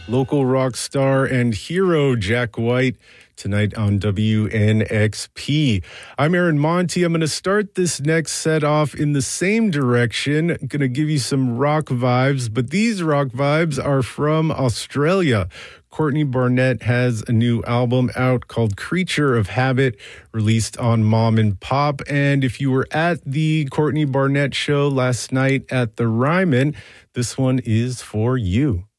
local rock star and hero Jack White tonight on WNXP. I'm Aaron Monty. I'm going to start this next set off in the same direction. I'm going to give you some rock vibes, but these rock vibes are from Australia. Courtney Barnett has a new album out called Creature of Habit, released on Mom and Pop. And if you were at the Courtney Barnett show last night at the Ryman, this one is for you.